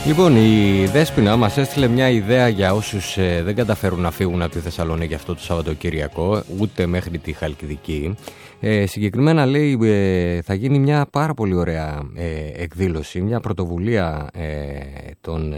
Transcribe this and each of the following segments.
Λοιπόν, η Δέσποινα μας έστειλε μια ιδέα για όσους δεν καταφέρουν να φύγουν από τη Θεσσαλονίκη αυτό το Σαββατοκύριακο, ούτε μέχρι τη Χαλκιδική. Συγκεκριμένα λέει θα γίνει μια πάρα πολύ ωραία εκδήλωση, μια πρωτοβουλία των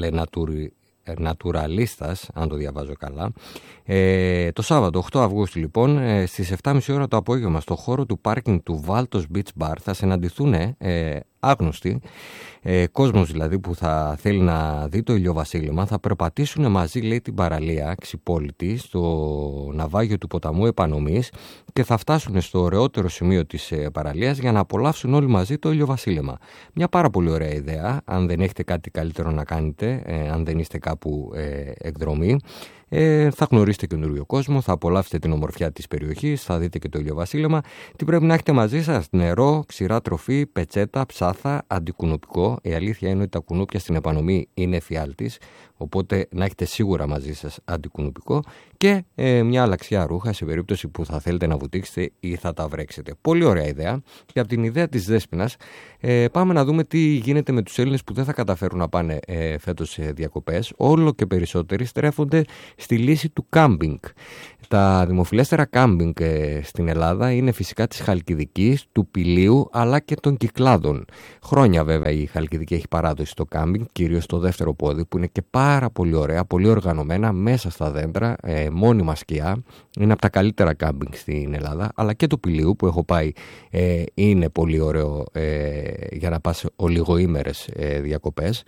Νατουραλίστας, αν το διαβάζω καλά, το Σάββατο 8 Αυγούστου λοιπόν στις 7.30 ώρα το απόγευμα στο χώρο του πάρκινγκ του Βάλτος Beach Bar θα συναντηθούν άγνωστοι, κόσμος δηλαδή που θα θέλει να δει το ηλιοβασίλεμα, θα περπατήσουν μαζί, λέει, την παραλία Ξυπόλυτη στο ναυάγιο του ποταμού Επανομής και θα φτάσουν στο ωραιότερο σημείο της παραλίας για να απολαύσουν όλοι μαζί το ηλιοβασίλεμα. Μια πάρα πολύ ωραία ιδέα, αν δεν έχετε κάτι καλύτερο να κάνετε, αν δεν είστε κάπου εκδρομή. Θα γνωρίσετε καινούριο κόσμο, θα απολαύσετε την ομορφιά της περιοχής, θα δείτε και το ηλιοβασίλεμα. Τι πρέπει να έχετε μαζί σας? Νερό, ξηρά τροφή, πετσέτα, ψάθα, αντικουνουπικό. Η αλήθεια είναι ότι τα κουνούπια στην Επανομή είναι εφιάλτης, οπότε να έχετε σίγουρα μαζί σας αντικουνουπικό και μια αλλαξιά ρούχα σε περίπτωση που θα θέλετε να βουτήξετε ή θα τα βρέξετε. Πολύ ωραία ιδέα. Και από την ιδέα της Δέσποινας πάμε να δούμε τι γίνεται με τους Έλληνες που δεν θα καταφέρουν να πάνε φέτος σε διακοπές. Όλο και περισσότεροι στρέφονται στη λύση του κάμπινγκ. Τα δημοφιλέστερα κάμπινγκ στην Ελλάδα είναι φυσικά της Χαλκιδικής, του Πηλίου αλλά και των Κυκλάδων. Χρόνια βέβαια η Χαλκιδική έχει παράδοση στο κάμπινγκ, κυρίως στο δεύτερο πόδι που είναι και πάρα πολύ ωραία, πολύ οργανωμένα, μέσα στα δέντρα, μόνιμα σκιά. Είναι από τα καλύτερα κάμπινγκ στην Ελλάδα, αλλά και το Πηλίου που έχω πάει είναι πολύ ωραίο για να πας ολιγοήμερες διακοπές.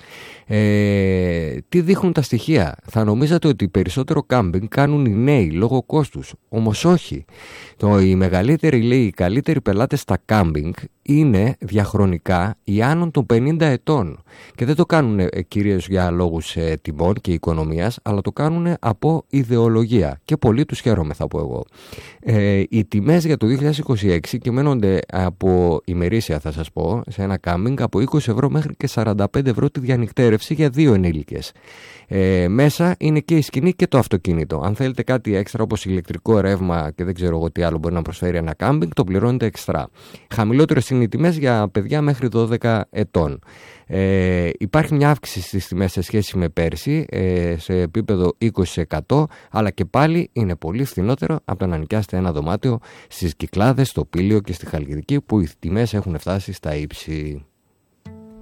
Τι δείχνουν τα στοιχεία? Θα νομίζατε ότι περισσότερο κάμπινγκ κάνουν οι νέοι λόγω κόστους. Όμως όχι. Οι μεγαλύτεροι, λέει, οι καλύτεροι πελάτες στα κάμπινγκ είναι διαχρονικά οι άνω των 50 ετών. Και δεν το κάνουν κυρίως για λόγους τιμών και οικονομίας, αλλά το κάνουν από ιδεολογία. Και πολύ τους χαίρομαι, θα πω εγώ. Οι τιμές για το 2026 κυμαίνονται από ημερήσια, θα σας πω, σε ένα κάμπινγκ από 20 ευρώ μέχρι και 45 ευρώ τη διανυκτέρευση για 2 ενήλικες. Μέσα είναι και η σκηνή και το αυτοκίνητο. Αν θέλετε κάτι έξτρα όπως ηλεκτρικό ρεύμα και δεν ξέρω εγώ τι άλλο μπορεί να προσφέρει ένα κάμπινγκ, το πληρώνετε εξτρά. Χαμηλότερες είναι οι τιμές για παιδιά μέχρι 12 ετών. Υπάρχει μια αύξηση στις τιμές σε σχέση με πέρσι, σε επίπεδο 20%, αλλά και πάλι είναι πολύ φθηνότερο από το να νοικιάσετε ένα δωμάτιο στις Κυκλάδες, στο Πήλιο και στη Χαλκιδική, που οι τιμές έχουν φτάσει στα ύψη.